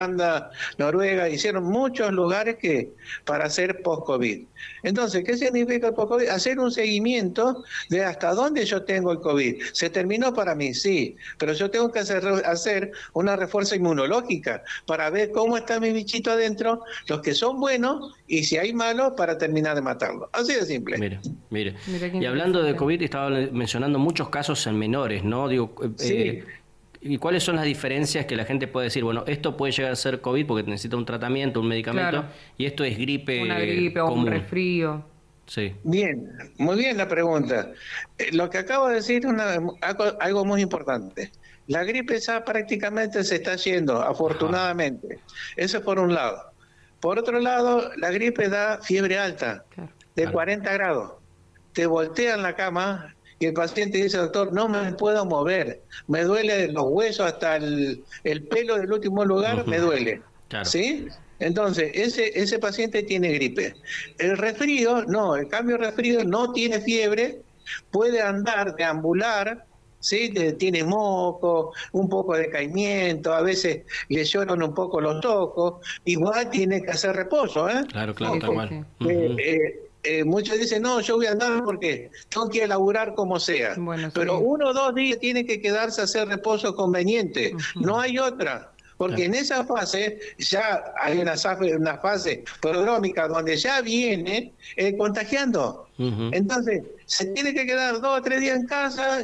Holanda, Noruega, hicieron muchos lugares para hacer post-COVID. Entonces, ¿qué significa el post-COVID? Hacer un seguimiento de hasta dónde yo tengo el COVID. ¿Se terminó para mí? Sí, pero yo tengo que hacer una refuerza inmunológica para ver cómo está mi bichito adentro, los que son buenos y si hay malos para terminar de matarlo. Así de simple. Mire. Y hablando de COVID, estaba mencionando muchos casos en menores, ¿no? Digo, sí. ¿Y cuáles son las diferencias que la gente puede decir? Bueno, esto puede llegar a ser COVID porque necesita un tratamiento, un medicamento, claro, y esto es gripe. Una gripe común, o un resfrío. Sí. Bien, muy bien la pregunta. Lo que acabo de decir es algo muy importante. La gripe ya prácticamente se está yendo, afortunadamente. Ajá. Eso es por un lado. Por otro lado, la gripe da fiebre alta, claro, de 40 grados. Te voltea en la cama y el paciente dice, doctor, no me puedo mover, me duele los huesos hasta el pelo del último lugar, me duele. Claro. ¿Sí? Entonces, ese paciente tiene gripe. El resfrío, no, el cambio de resfrío no tiene fiebre, puede andar, deambular, ¿sí? Tiene moco, un poco de decaimiento, a veces le lloran un poco los tocos, igual tiene que hacer reposo, ¿eh? Claro, tal cual. Muchos dicen, no, yo voy a andar porque tengo que laburar como sea. Bueno, pero 1 o 2 días tiene que quedarse a hacer reposo conveniente. No hay otra. Porque en esa fase ya hay una fase prodrómica donde ya viene contagiando. Entonces, se tiene que quedar 2 o 3 días en casa,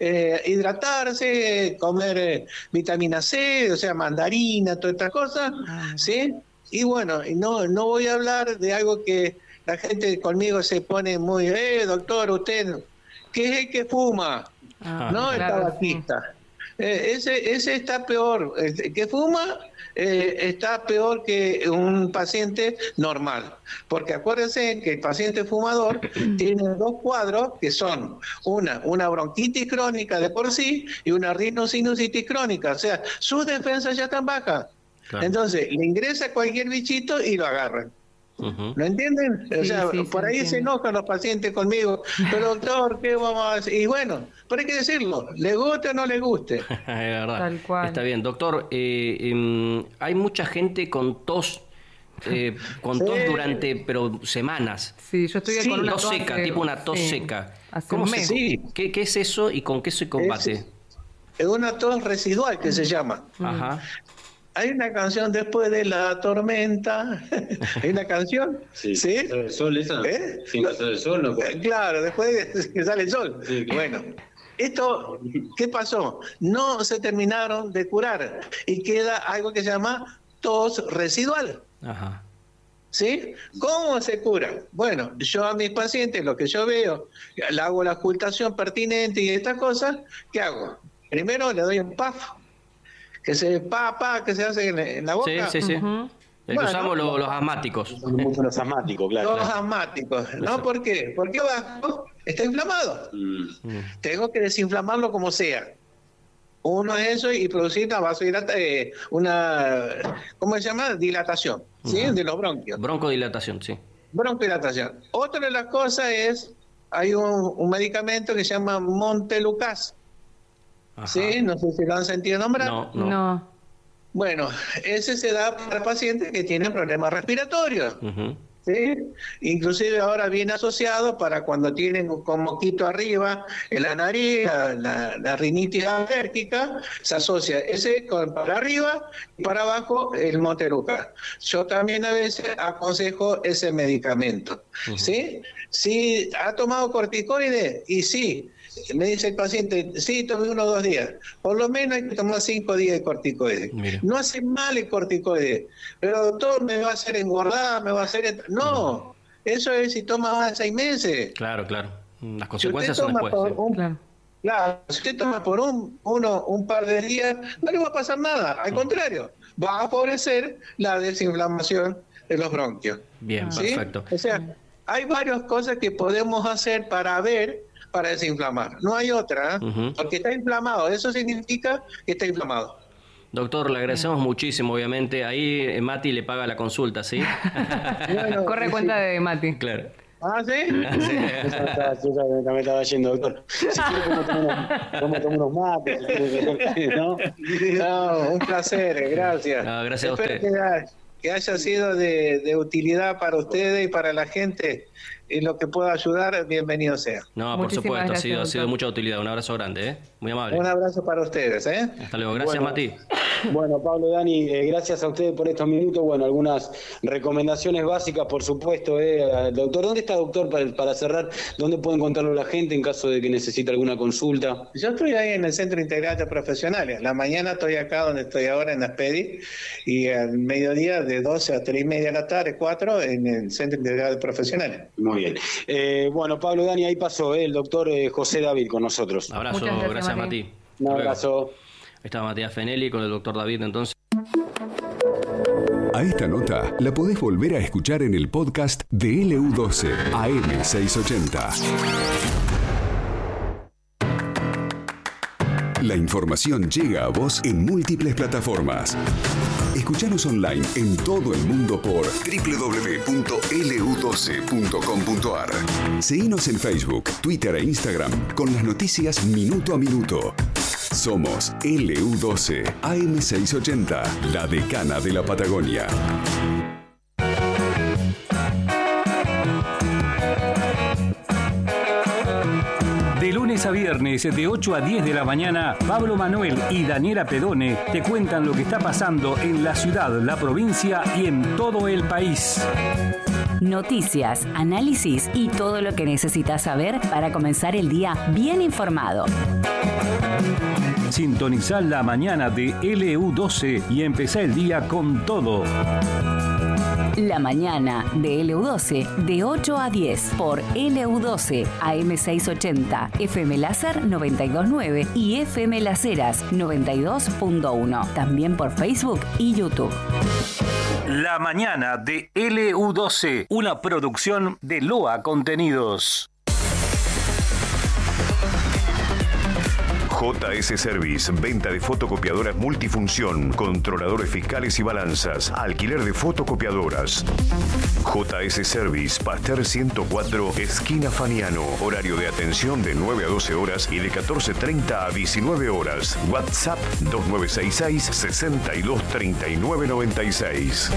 hidratarse, comer vitamina C, o sea, mandarina, todas estas cosas, ¿sí? Y bueno, no voy a hablar de algo que la gente conmigo se pone muy, doctor, usted, ¿qué es el que fuma? No, claro, el tabaquista. Sí. Ese está peor. El que fuma está peor que un paciente normal. Porque acuérdense que el paciente fumador tiene 2 cuadros que son una bronquitis crónica de por sí y una rinosinusitis crónica. O sea, sus defensas ya están bajas. Claro. Entonces, le ingresa cualquier bichito y lo agarran. ¿Lo entienden? O sea, por ahí se enojan los pacientes conmigo. Pero doctor, ¿qué vamos a hacer? Y bueno, pero hay que decirlo, le guste o no le guste. Es verdad. Tal cual. Está bien, doctor. Hay mucha gente con tos durante semanas. Sí, yo estoy con una tos seca, tipo una tos seca. ¿Cómo ¿Qué es eso y con qué se combate? Es una tos residual que se llama. Ajá. Hay una canción después de la tormenta. ¿Hay una canción? Sí. ¿El sol esa? Sin que sale el sol, ¿no? Claro, después de que sale el sol. Sí, claro. Bueno, esto, ¿qué pasó? No se terminaron de curar y queda algo que se llama tos residual. Ajá. ¿Sí? ¿Cómo se cura? Bueno, yo a mis pacientes, lo que yo veo, le hago la ocultación pertinente y estas cosas, ¿qué hago? Primero le doy un puff. Que se hace en la boca. Sí. El que usamos los asmáticos. Los asmáticos, claro. Los asmáticos. ¿No? ¿Por qué? Porque abajo está inflamado. Tengo que desinflamarlo como sea. Uno es eso y producir ¿cómo se llama? Dilatación, ¿sí? De los bronquios. Broncodilatación, sí. Broncodilatación. Otra de las cosas es, hay un medicamento que se llama Montelukast. Ajá. ¿Sí? No sé si lo han sentido nombrar. No. Bueno, ese se da para pacientes que tienen problemas respiratorios. ¿Sí? Inclusive ahora viene asociado para cuando tienen con moquito arriba en la nariz, la rinitis alérgica, se asocia ese para arriba y para abajo el Montelukast. Yo también a veces aconsejo ese medicamento. ¿Sí? Si ha tomado corticoides, y sí, me dice el paciente, sí, tomé 1 o 2 días. Por lo menos hay que tomar 5 días de corticoides. Mira. No hace mal el corticoide, pero doctor, me va a hacer engordar, me va a hacer... No, eso es si toma más de 6 meses. Claro. Las consecuencias son después. Claro, si usted toma por un par de días, no le va a pasar nada. Al contrario, va a favorecer la desinflamación de los bronquios. Bien, ¿sí? Perfecto. O sea, hay varias cosas que podemos hacer para desinflamar. No hay otra, porque está inflamado. Eso significa que está inflamado. Doctor, le agradecemos muchísimo, obviamente. Ahí Mati le paga la consulta, ¿sí? Corre cuenta de Mati. Claro. ¿Ah, sí? Me estaba yendo, doctor. Si quiere, como tomar unos mates, ¿no? No, un placer, gracias. No, gracias a Espero usted. que haya sido de utilidad para ustedes y para la gente. En lo que pueda ayudar, bienvenido sea. No, Muchísimas por supuesto, gracias, ha sido doctor. mucha utilidad. Un abrazo grande, muy amable. Un abrazo para ustedes. Hasta luego, gracias, Bueno. Mati. Bueno, Pablo, Dani, gracias a ustedes por estos minutos. Bueno, algunas recomendaciones básicas, por supuesto. Doctor, ¿dónde está, doctor, para cerrar? ¿Dónde puede encontrarlo la gente en caso de que necesite alguna consulta? Yo estoy ahí en el Centro Integral de Profesionales. La mañana estoy acá donde estoy ahora en Aspedi y al mediodía de 12 a 3:30 de la tarde, 4, en el Centro Integral de Profesionales. Muy bien. Bueno, Pablo, Dani, ahí pasó el doctor José David con nosotros. Abrazo, Muchas gracias, Mati. Mati. Un Hasta luego. abrazo. Ahí está Matías Fenelli con el doctor David, entonces. A esta nota la podés volver a escuchar en el podcast de LU12 AM680. La información llega a vos en múltiples plataformas. Escuchanos online en todo el mundo por www.lu12.com.ar. Seguinos en Facebook, Twitter e Instagram con las noticias minuto a minuto. Somos LU12 AM680, la decana de la Patagonia. De lunes a viernes, de 8 a 10 de la mañana, Pablo Manuel y Daniela Pedone te cuentan lo que está pasando en la ciudad, la provincia y en todo el país. Noticias, análisis y todo lo que necesitas saber para comenzar el día bien informado. Sintonizá la mañana de LU12 y empezá el día con todo. La mañana de LU12 de 8 a 10 por LU12 AM680, FM Láser 92.9 y FM Laceras 92.1. También por Facebook y YouTube. La mañana de LU12, una producción de Loa Contenidos. JS Service, venta de fotocopiadoras multifunción, controladores fiscales y balanzas, alquiler de fotocopiadoras. JS Service, Pasteur 104, esquina Faniano, horario de atención de 9 a 12 horas y de 14:30 a 19 horas. WhatsApp 2966-623996.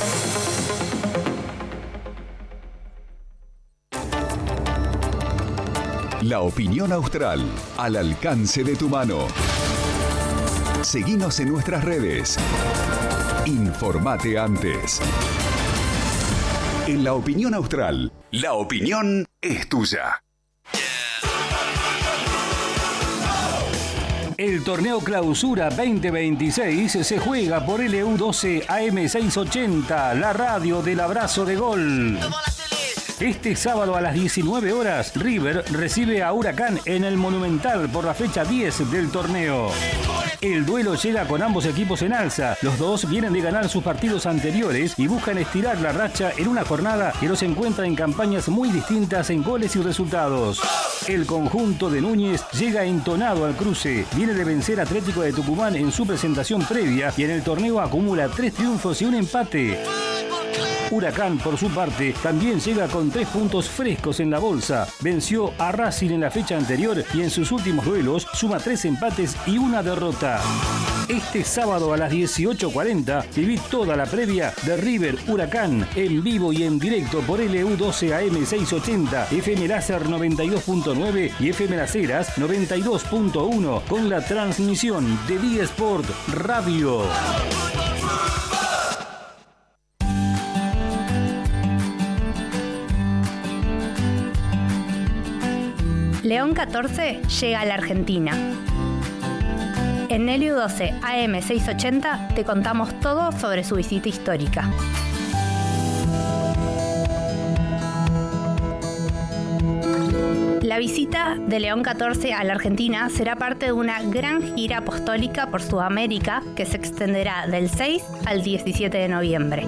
La opinión austral, al alcance de tu mano. Seguinos en nuestras redes. Informate antes. En La Opinión Austral, la opinión es tuya. El torneo Clausura 2026 se juega por LU12 AM680, la radio del abrazo de gol. Este sábado a las 19 horas, River recibe a Huracán en el Monumental por la fecha 10 del torneo. El duelo llega con ambos equipos en alza. Los dos vienen de ganar sus partidos anteriores y buscan estirar la racha en una jornada que los encuentra en campañas muy distintas en goles y resultados. El conjunto de Núñez llega entonado al cruce. Viene de vencer a Atlético de Tucumán en su presentación previa y en el torneo acumula 3 triunfos y un empate. Huracán, por su parte, también llega con 3 puntos frescos en la bolsa. Venció a Racing en la fecha anterior y en sus últimos duelos suma 3 empates y una derrota. Este sábado a las 18:40 viví toda la previa de River Huracán en vivo y en directo por LU12 AM680, FM Láser 92.9 y FM Laceras 92.1 con la transmisión de Vía Sport Radio. León 14 llega a la Argentina. En LU12 AM680 te contamos todo sobre su visita histórica. La visita de León 14 a la Argentina será parte de una gran gira apostólica por Sudamérica que se extenderá del 6 al 17 de noviembre.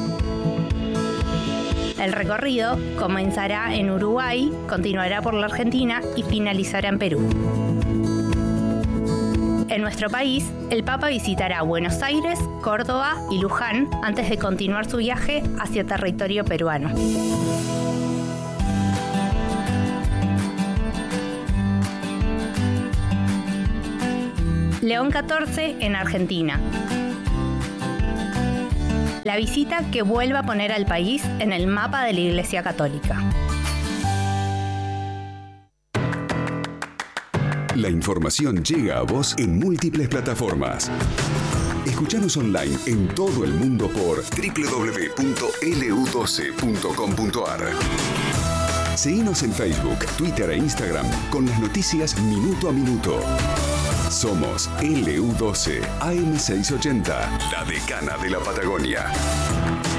El recorrido comenzará en Uruguay, continuará por la Argentina y finalizará en Perú. En nuestro país, el Papa visitará Buenos Aires, Córdoba y Luján antes de continuar su viaje hacia territorio peruano. León 14 en Argentina. La visita que vuelve a poner al país en el mapa de la Iglesia Católica. La información llega a vos en múltiples plataformas. Escuchanos online en todo el mundo por www.lu12.com.ar. Seguinos en Facebook, Twitter e Instagram con las noticias minuto a minuto. Somos LU12 AM680, la decana de la Patagonia.